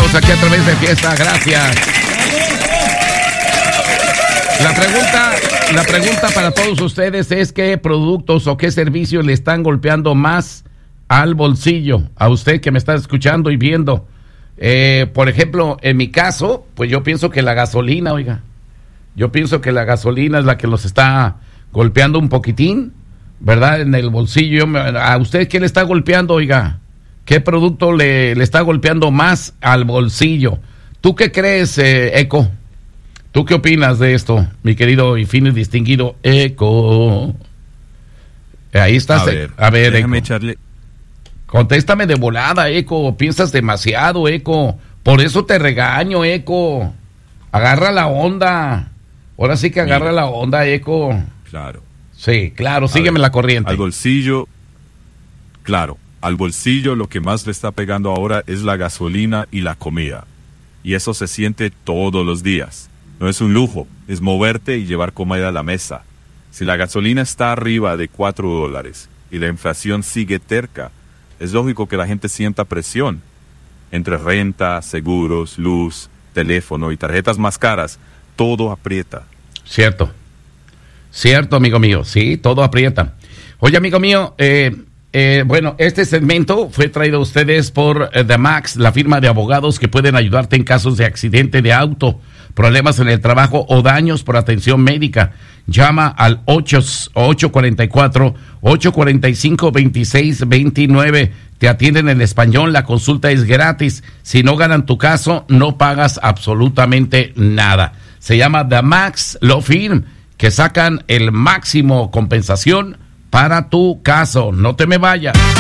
Seguimos aquí a través de Fiesta, gracias. La pregunta para todos ustedes es qué productos o qué servicios le están golpeando más al bolsillo, a usted que me está escuchando y viendo. Por ejemplo, en mi caso, pues yo pienso que la gasolina, oiga. Yo pienso que la gasolina es la que los está golpeando un poquitín, ¿verdad? En el bolsillo. ¿A usted qué le está golpeando, oiga? ¿Qué producto le está golpeando más al bolsillo? ¿Tú qué crees, Eco? ¿Tú qué opinas de esto, mi querido y fino y distinguido Eco? Ahí estás. A ver, déjame Eco. echarle. Contéstame de volada, Eco. Piensas demasiado, Eco. Por eso te regaño, Eco. Agarra la onda. Ahora sí que agarra la onda, Eco. Claro. Sí, claro, sígueme la corriente. Al bolsillo, claro, al bolsillo lo que más le está pegando ahora es la gasolina y la comida. Y eso se siente todos los días. No es un lujo, es moverte y llevar comida a la mesa. Si la gasolina está arriba de $4 y la inflación sigue terca, es lógico que la gente sienta presión. Entre renta, seguros, luz, teléfono y tarjetas más caras, todo aprieta. Cierto, amigo mío, sí, todo aprieta. Oye, amigo mío, bueno, este segmento fue traído a ustedes por The Max, la firma de abogados que pueden ayudarte en casos de accidente de auto, problemas en el trabajo o daños por atención médica. Llama al 844-845-2629. Te atienden en español, la consulta es gratis. Si no ganan tu caso, no pagas absolutamente nada. Se llama The Max Law Firm, que sacan el máximo compensación para tu caso. No te me vayas.